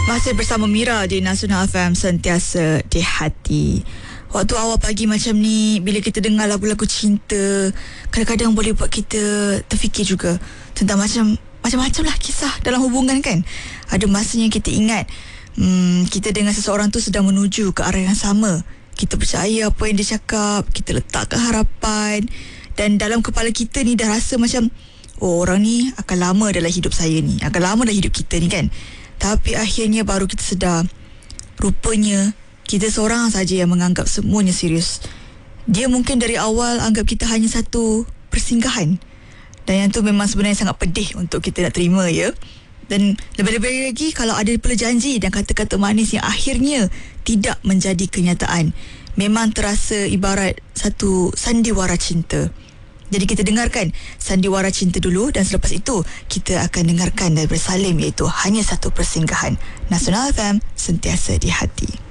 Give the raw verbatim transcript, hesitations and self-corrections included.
Masih bersama Mira di Nasional F M, sentiasa di hati. Waktu awal pagi macam ni, bila kita dengar lagu-lagu cinta, kadang-kadang boleh buat kita terfikir juga tentang macam macam-macam lah kisah dalam hubungan kan. Ada masanya kita ingat hmm, kita dengan seseorang tu sedang menuju ke arah yang sama. Kita percaya apa yang dia cakap, kita letakkan harapan, dan dalam kepala kita ni dah rasa macam, oh, orang ni akan lama dalam hidup saya ni, akan lama dalam hidup kita ni kan. Tapi akhirnya baru kita sedar, rupanya kita seorang saja yang menganggap semuanya serius. Dia mungkin dari awal anggap kita hanya satu persinggahan, dan yang tu memang sebenarnya sangat pedih untuk kita nak terima, ya. Dan lebih-lebih lagi kalau ada pula janji dan kata-kata manis yang akhirnya tidak menjadi kenyataan. Memang terasa ibarat satu sandiwara cinta. Jadi kita dengarkan sandiwara cinta dulu, dan selepas itu kita akan dengarkan daripada Salim, iaitu Hanya Satu Persinggahan. Nasional F M, sentiasa di hati.